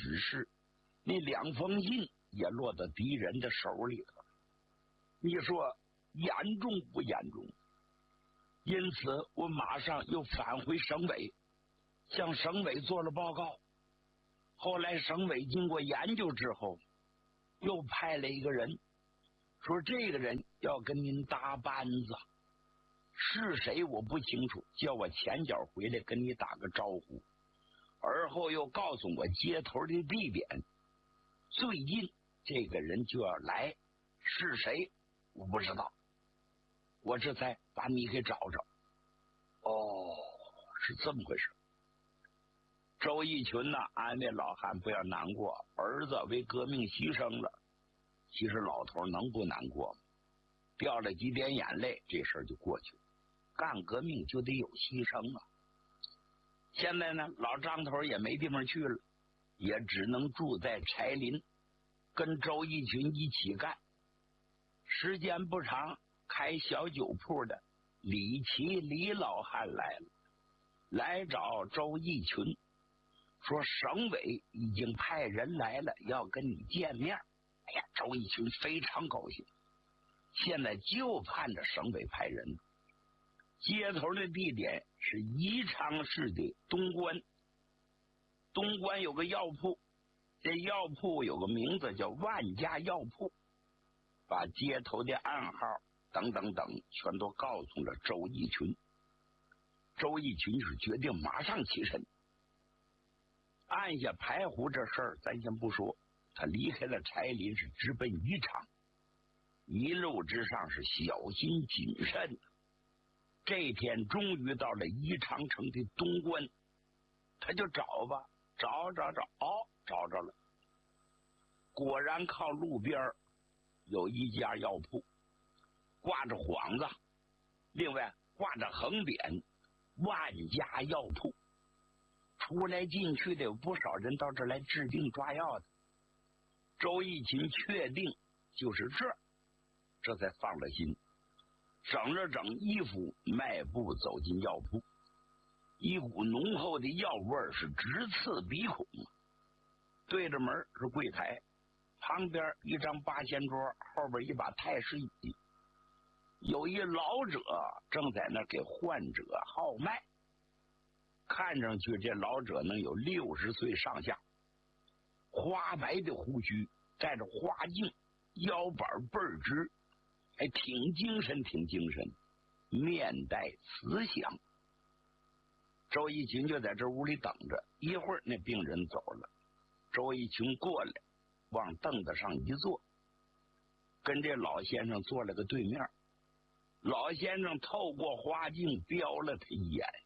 指示，那2封信也落到敌人的手里头。你说严重不严重？因此我马上又返回省委，向省委做了报告。后来省委经过研究之后，又派了一个人，说这个人要跟您搭班子，是谁我不清楚，叫我前脚回来跟你打个招呼。而后又告诉我接头的地点，最近这个人就要来，是谁我不知道，我这才把你给找着。哦，是这么回事。周逸群呢，安慰老汉不要难过，儿子为革命牺牲了。其实老头能不难过吗？掉了几点眼泪，这事儿就过去了。干革命就得有牺牲啊。现在呢，老张头也没地方去了，也只能住在柴林，跟周逸群一起干。时间不长，开小酒铺的李老汉来了，来找周逸群，说省委已经派人来了，要跟你见面。哎呀，周逸群非常高兴，现在就盼着省委派人。接头的地点是宜昌市的东关，东关有个药铺，这药铺有个名字叫万家药铺，把接头的暗号等等等全都告诉了周逸群。周逸群是决定马上起身。按下排湖这事儿咱先不说，他离开了柴林是直奔宜昌，一路之上是小心谨慎。这天终于到了宜昌城的东关，他就找吧，找，找着了。果然靠路边有一家药铺，挂着幌子，另外挂着横匾万家药铺。出来进去的有不少人到这儿来治病抓药的。周逸群确定就是这才放了心，整了整衣服，迈步走进药铺。一股浓厚的药味是直刺鼻孔。对着门是柜台，旁边一张八仙桌，后边一把太师椅，有一老者正在那给患者号脉。看上去这老者能有60岁上下，花白的胡须，戴着花镜，腰板倍儿直，还挺精神，面带慈祥。周逸群就在这屋里等着，一会儿那病人走了，周逸群过来，往凳子上一坐，跟这老先生坐了个对面。老先生透过花镜瞄了他一眼：“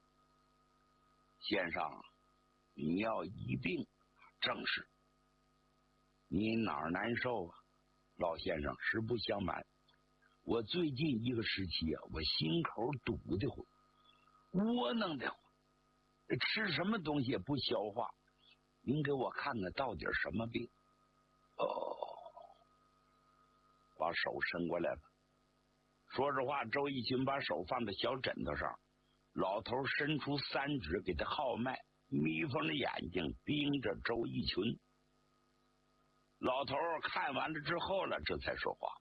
先生，你要医病，正是。你哪儿难受啊？”老先生实不相瞒，我最近一个时期啊，我心口堵得慌，窝囊得慌，吃什么东西也不消化。您给我看看到底什么病？把手伸过来了。说实话，周逸群把手放在小枕头上，老头伸出3指给他号脉，眯缝着眼睛盯着周逸群。老头看完了之后了，这才说话：“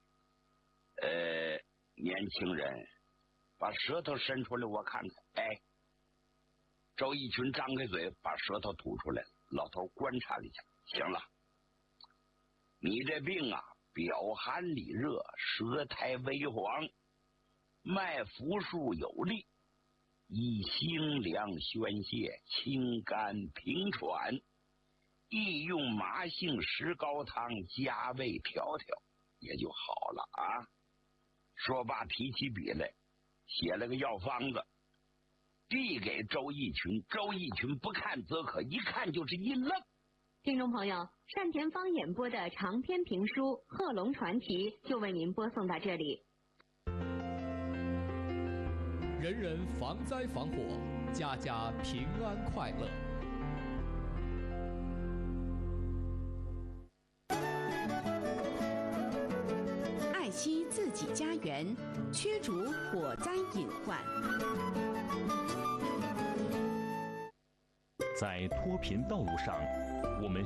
年轻人，把舌头伸出来我看看。”哎，周逸群张开嘴把舌头吐出来了。老头观察了一下：“行了，你这病啊，表寒里热，舌苔微黄，脉浮数有力，以清凉宣泄，清肝平喘，宜用麻杏石膏汤加味调调，也就好了啊。”说罢提起笔来，写了个药方子，递给周逸群。周逸群不看则可，一看就是一愣。 听众朋友，单田芳演播的长篇评书《贺龙传奇》就为您播送到这里。 人人防灾防火，家家平安快乐。 爱惜自己家园，驱逐火灾隐患。 在脱贫道路上，我们